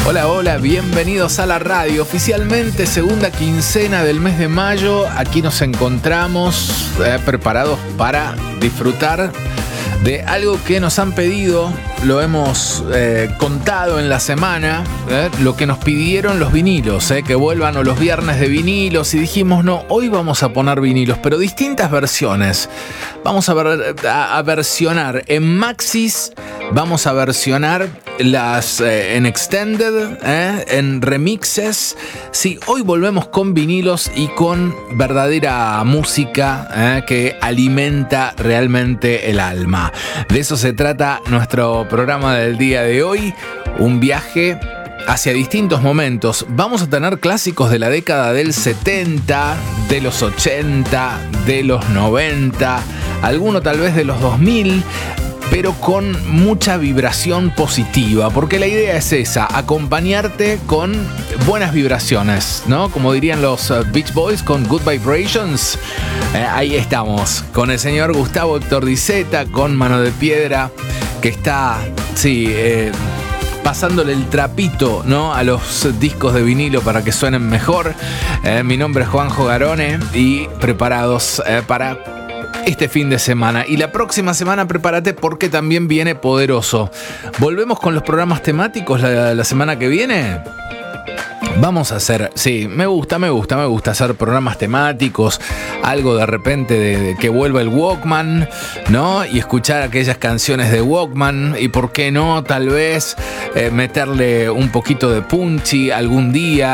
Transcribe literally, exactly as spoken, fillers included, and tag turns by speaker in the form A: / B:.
A: Hola, hola, bienvenidos a la radio. Oficialmente segunda quincena del mes de mayo. Aquí nos encontramos eh, preparados para disfrutar de algo que nos han pedido. Lo hemos eh, contado en la semana, eh, lo que nos pidieron los vinilos, eh, que vuelvan o los viernes de vinilos, y dijimos no, hoy vamos a poner vinilos, pero distintas versiones. Vamos a, ver, a, a versionar en maxis, vamos a versionar las eh, en extended, eh, en remixes. Sí, hoy volvemos con vinilos y con verdadera música eh, que alimenta realmente el alma. De eso se trata nuestro programa del día de hoy, un viaje hacia distintos momentos. Vamos a tener clásicos de la década del setenta, de los ochenta, de los noventa, alguno tal vez de los dos mil, pero con mucha vibración positiva, porque la idea es esa, acompañarte con buenas vibraciones, ¿no? Como dirían los Beach Boys con Good Vibrations. Eh, ahí estamos, con el señor Gustavo Héctor Di Zeta, con Mano de Piedra, que está, sí, eh, pasándole el trapito, ¿no?, a los discos de vinilo para que suenen mejor. Eh, mi nombre es Juanjo Garone y preparados eh, para este fin de semana. Y la próxima semana prepárate porque también viene poderoso. Volvemos con los programas temáticos la, la semana que viene. Vamos a hacer, sí, me gusta, me gusta, me gusta hacer programas temáticos, algo de repente de, de que vuelva el Walkman, ¿no? Y escuchar aquellas canciones de Walkman, y por qué no, tal vez eh, meterle un poquito de punchy algún día.